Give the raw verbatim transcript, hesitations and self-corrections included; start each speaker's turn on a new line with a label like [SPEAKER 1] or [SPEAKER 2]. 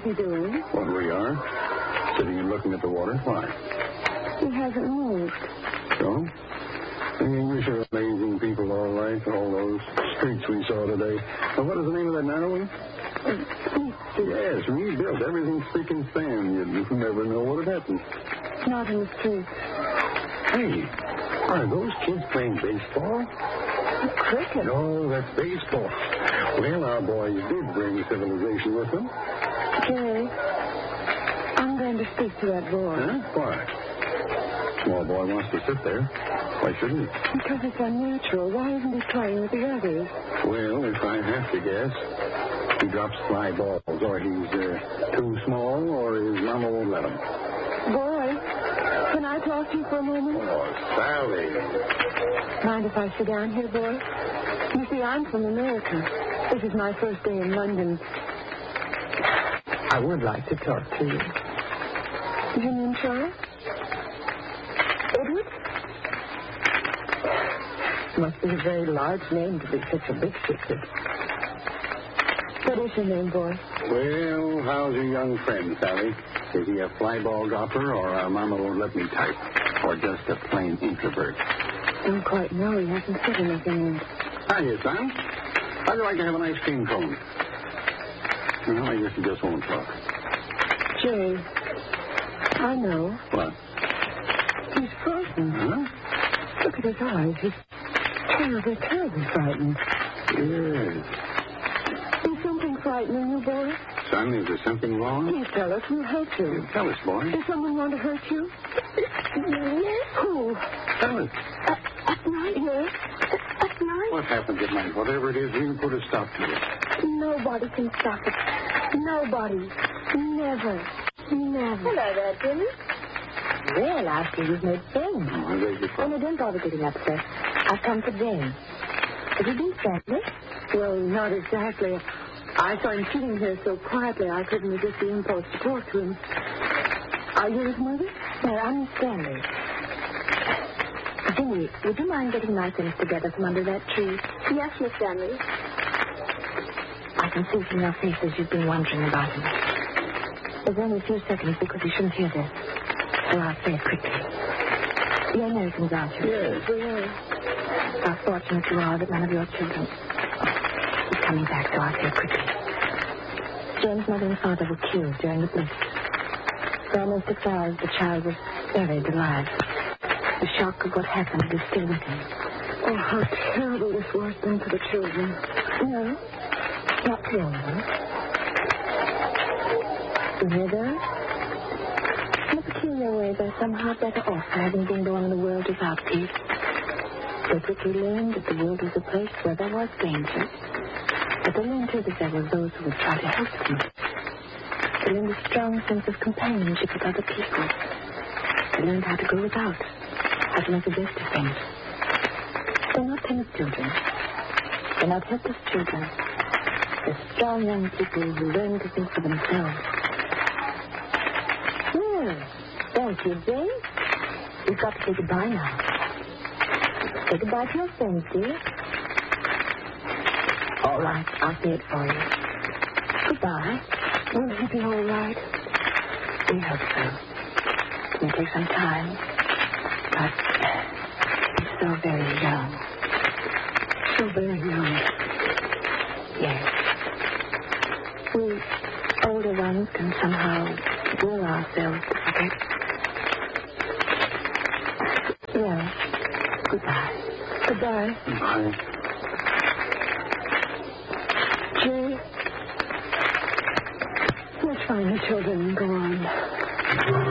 [SPEAKER 1] he doing?
[SPEAKER 2] What we are? Sitting and looking at the water. Why?
[SPEAKER 1] He hasn't moved.
[SPEAKER 2] So? The English are amazing people, all right. All those streets we saw today. Now, what is the name of that narrow one? Yes, rebuilt. Everything's spick and span. You'd never know what had happened.
[SPEAKER 1] Not in the street.
[SPEAKER 2] Hey, are those kids playing baseball?
[SPEAKER 1] Cricket?
[SPEAKER 2] No, that's baseball. Well, our boys did bring civilization with them.
[SPEAKER 1] Jerry, I'm going to speak to that boy.
[SPEAKER 2] Huh? Why? Small boy wants to sit there. Why shouldn't he?
[SPEAKER 1] Because it's unnatural. Why isn't he playing with the others?
[SPEAKER 2] Well, if I have to guess, he drops fly balls, or he's uh, too small, or his mama won't let him.
[SPEAKER 1] Boy, can I talk to you for a moment?
[SPEAKER 2] Oh, Sally.
[SPEAKER 1] Mind if I sit down here, boy? You see, I'm from America. This is my first day in London.
[SPEAKER 3] I would like to talk to you.
[SPEAKER 1] Is your name Charles? Edward?
[SPEAKER 3] Must be a very large name to be such a big secret.
[SPEAKER 1] What is your name, boy?
[SPEAKER 2] Well, how's your young friend, Sally? Is he a fly ball dropper, or our mama won't let me type? Or just a plain introvert?
[SPEAKER 1] I don't quite know. He hasn't said anything.
[SPEAKER 2] Hiya, son. How'd you like to have an ice cream cone? Well, I guess he just won't talk.
[SPEAKER 1] Jay, I know.
[SPEAKER 2] What?
[SPEAKER 1] He's frightened.
[SPEAKER 2] Huh?
[SPEAKER 1] Look at his eyes. He's terribly, terribly frightened.
[SPEAKER 2] Yes.
[SPEAKER 1] Is something frightening you, boy?
[SPEAKER 2] Son, is there something wrong?
[SPEAKER 1] Please tell us. We'll help you.
[SPEAKER 2] Tell us, boy.
[SPEAKER 1] Does someone want to hurt you? Who?
[SPEAKER 2] Tell us.
[SPEAKER 1] At, at night? Yes. At night?
[SPEAKER 2] What happens at night? Whatever it is, we'll put a stop to it.
[SPEAKER 1] Nobody can stop it. Nobody. Never. Never.
[SPEAKER 4] Hello there, Jimmy.
[SPEAKER 3] Well, after you've made friends.
[SPEAKER 2] Oh, I beg your
[SPEAKER 3] Oh,
[SPEAKER 2] pardon.
[SPEAKER 3] no, don't bother getting upset. I've come for Jane. Have you been friendly?
[SPEAKER 1] Well, not exactly. I saw him sitting here so quietly I couldn't resist the impulse to talk to him. Are you his mother?
[SPEAKER 3] No, I'm Miss Stanley. Jimmy, would you mind getting my things together from under that tree?
[SPEAKER 4] Yes, Miss Stanley.
[SPEAKER 3] I can see from your faces you've been wondering about him. There's only a few seconds because you shouldn't hear this. So I'll say it quickly. You're Americans, aren't you?
[SPEAKER 2] Yes.
[SPEAKER 1] We are.
[SPEAKER 3] How fortunate you are that none of your children is coming back, so I'll say it quickly. James' mother and father were killed during the blitz. For almost six hours, the child was buried alive. The shock of what happened is still with him.
[SPEAKER 1] Oh, how terrible this war's been for the children.
[SPEAKER 3] No, not to all of them. You hear that? In a peculiar way, they're somehow better off for having been born in a world without peace. They quickly learned that the world was a place where there was danger. But they learned, too, that there were those who would try to help them. They learned a strong sense of companionship with other people. They learned how to go without, how to make the best of things. They're not timid children. They're not helpless children. They're strong young people who learn to think for themselves. Well, thank you, Jane. We've got to say goodbye now. Say goodbye to your friends, dear. All right, I'll say it for you. Goodbye.
[SPEAKER 1] Will he be all right?
[SPEAKER 3] We hope so. It may take some time, but he's so very young.
[SPEAKER 1] So very young.
[SPEAKER 3] Yes. We older ones can somehow will ourselves to forget. Well, goodbye.
[SPEAKER 1] Goodbye.
[SPEAKER 2] Bye.
[SPEAKER 1] Jay, let's find the children and go on.